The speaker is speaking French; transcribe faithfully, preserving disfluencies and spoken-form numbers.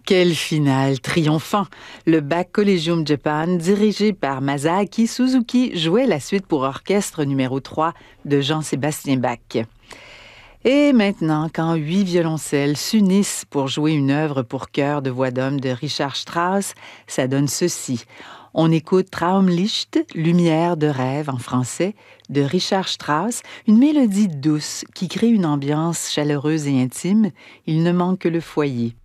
Quelle finale triomphant! Le Bach Collegium Japan, dirigé par Masaaki Suzuki, jouait la suite pour orchestre numéro trois de Jean-Sébastien Bach. Et maintenant, quand huit violoncelles s'unissent pour jouer une œuvre pour chœur de voix d'homme de Richard Strauss, ça donne ceci. On écoute Traumlicht, Lumière de rêve en français, de Richard Strauss, une mélodie douce qui crée une ambiance chaleureuse et intime. Il ne manque que le foyer.